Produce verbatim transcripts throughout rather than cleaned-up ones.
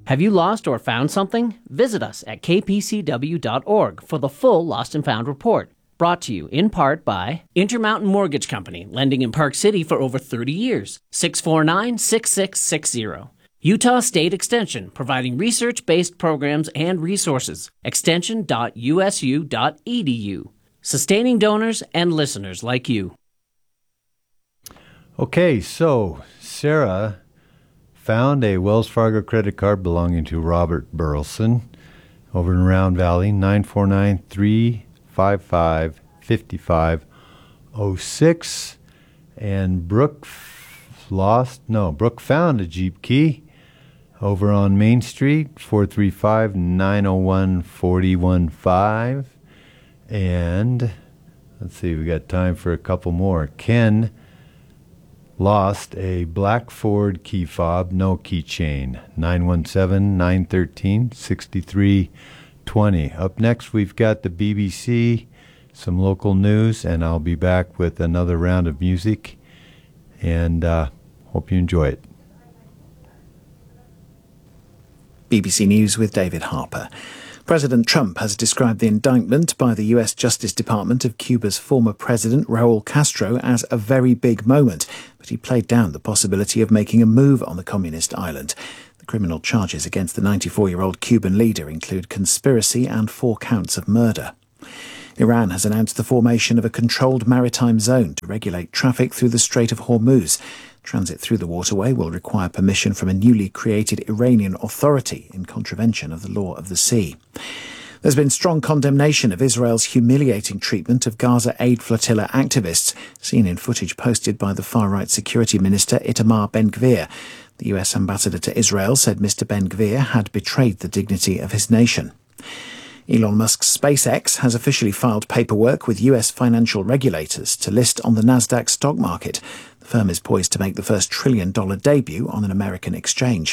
Have you lost or found something? Visit us at k p c w dot org for the full Lost and Found report. Brought to you in part by Intermountain Mortgage Company, lending in Park City for over thirty years. six four nine, six six six zero. Utah State Extension, providing research-based programs and resources. extension dot u s u dot e d u. Sustaining donors and listeners like you. Okay, so Sarah found a Wells Fargo credit card belonging to Robert Burleson over in Round Valley, nine four nine, three five five, five five zero six. And Brooke f- lost, no, Brooke found a Jeep key over on Main Street, four three five, nine oh one, four one five. And let's see, we got time for a couple more. Ken lost a black Ford key fob, no keychain, nine one seven, nine one three, six three two zero. Up next, we've got the B B C, some local news, and I'll be back with another round of music, and uh, hope you enjoy it. B B C News with David Harper. President Trump has described the indictment by the U S Justice Department of Cuba's former president, Raul Castro, as a very big moment, but he played down the possibility of making a move on the communist island. The criminal charges against the ninety-four-year-old Cuban leader include conspiracy and four counts of murder. Iran has announced the formation of a controlled maritime zone to regulate traffic through the Strait of Hormuz. Transit through the waterway will require permission from a newly created Iranian authority in contravention of the law of the sea. There's been strong condemnation of Israel's humiliating treatment of Gaza Aid Flotilla activists, seen in footage posted by the far-right security minister Itamar Ben-Gvir. The U S ambassador to Israel said Mister Ben-Gvir had betrayed the dignity of his nation. Elon Musk's SpaceX has officially filed paperwork with U S financial regulators to list on the Nasdaq stock market. The firm is poised to make the first trillion-dollar debut on an American exchange.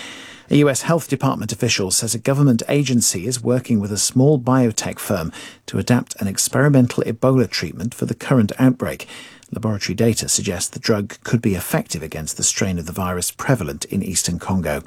A U S Health Department official says a government agency is working with a small biotech firm to adapt an experimental Ebola treatment for the current outbreak. Laboratory data suggests the drug could be effective against the strain of the virus prevalent in eastern Congo.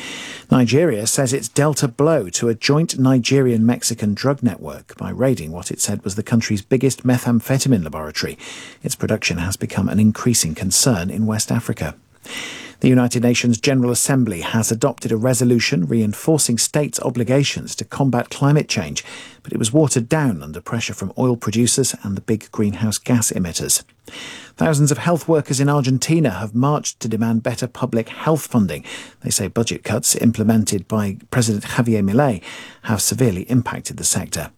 Nigeria says it's dealt a blow to a joint Nigerian-Mexican drug network by raiding what it said was the country's biggest methamphetamine laboratory. Its production has become an increasing concern in West Africa. The United Nations General Assembly has adopted a resolution reinforcing states' obligations to combat climate change, but it was watered down under pressure from oil producers and the big greenhouse gas emitters. Thousands of health workers in Argentina have marched to demand better public health funding. They say budget cuts implemented by President Javier Milei have severely impacted the sector.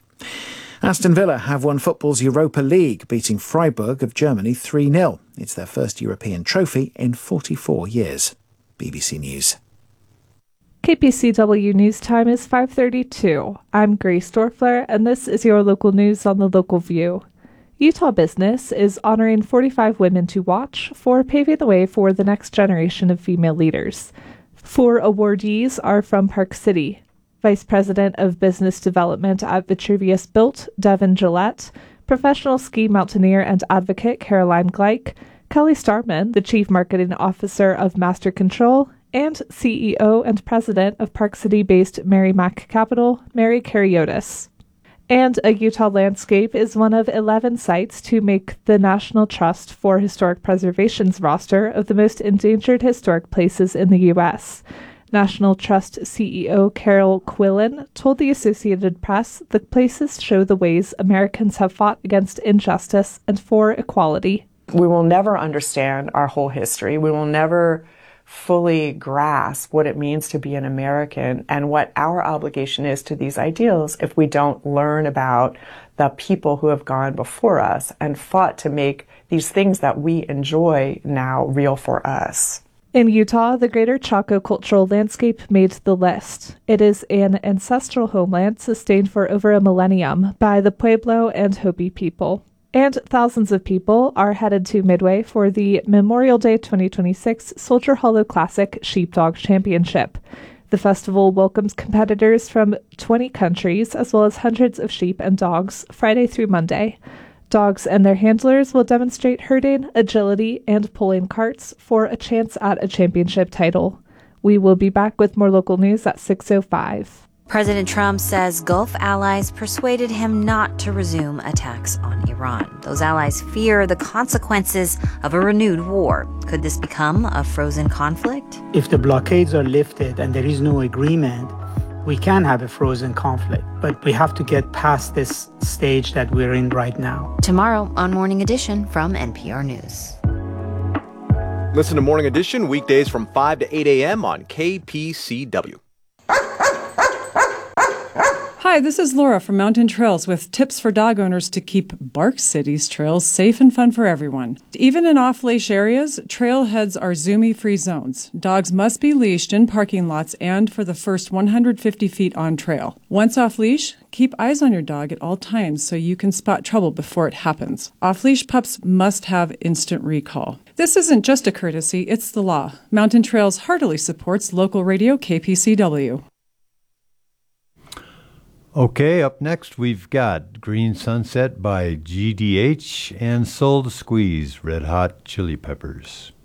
Aston Villa have won football's Europa League, beating Freiburg of Germany three nil. It's their first European trophy in forty-four years. B B C News. K P C W News Time is five thirty-two. I'm Grace Dorfler, and this is your local news on the Local View. Utah Business is honoring forty-five women to watch for paving the way for the next generation of female leaders. Four awardees are from Park City. Vice President of Business Development at Vitruvius Built, Devin Gillette, professional ski mountaineer and advocate Caroline Gleich, Kelly Starman, the Chief Marketing Officer of Master Control, and C E O and President of Park City-based Mary Mac Capital, Mary Karyotis. And a Utah Landscape is one of eleven sites to make the National Trust for Historic Preservation's roster of the most endangered historic places in the U S National Trust C E O Carol Quillen told the Associated Press the places show the ways Americans have fought against injustice and for equality. We will never understand our whole history. We will never fully grasp what it means to be an American and what our obligation is to these ideals if we don't learn about the people who have gone before us and fought to make these things that we enjoy now real for us. In Utah, the Greater Chaco Cultural Landscape made the list. It is an ancestral homeland sustained for over a millennium by the Pueblo and Hopi people. And thousands of people are headed to Midway for the Memorial Day twenty twenty-six Soldier Hollow Classic Sheepdog Championship. The festival welcomes competitors from twenty countries, as well as hundreds of sheep and dogs, Friday through Monday. Dogs and their handlers will demonstrate herding, agility, and pulling carts for a chance at a championship title. We will be back with more local news at six oh five. President Trump says Gulf allies persuaded him not to resume attacks on Iran. Those allies fear the consequences of a renewed war. Could this become a frozen conflict? If the blockades are lifted and there is no agreement, we can have a frozen conflict. But we have to get past this stage that we're in right now. Tomorrow on Morning Edition from N P R News. Listen to Morning Edition weekdays from five to eight a.m. on K P C W. Hi, this is Laura from Mountain Trails with tips for dog owners to keep Bark City's trails safe and fun for everyone. Even in off-leash areas, trailheads are Zumi-free zones. Dogs must be leashed in parking lots and for the first one hundred fifty feet on trail. Once off-leash, keep eyes on your dog at all times so you can spot trouble before it happens. Off-leash pups must have instant recall. This isn't just a courtesy, it's the law. Mountain Trails heartily supports local radio K P C W. Okay, up next we've got Green Sunset by G D H and Soul to Squeeze, Red Hot Chili Peppers.